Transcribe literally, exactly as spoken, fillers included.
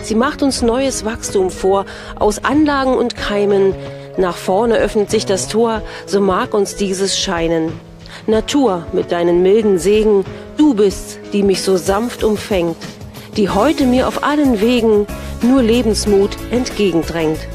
Sie macht uns neues Wachstum vor, aus Anlagen und Keimen. Nach vorne öffnet sich das Tor, so mag uns dieses scheinen. Natur mit deinen milden Segen, du bist's, die mich so sanft umfängt, die heute mir auf allen Wegen nur Lebensmut entgegendrängt.